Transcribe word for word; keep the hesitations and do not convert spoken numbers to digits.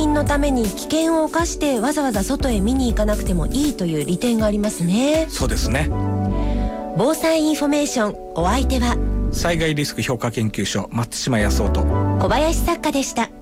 認のために危険を冒してわざわざ外へ見に行かなくてもいいという利点がありますね。 そうですね。 防災インフォメーション、お相手は災害リスク評価研究所松島康夫と小林作家でした。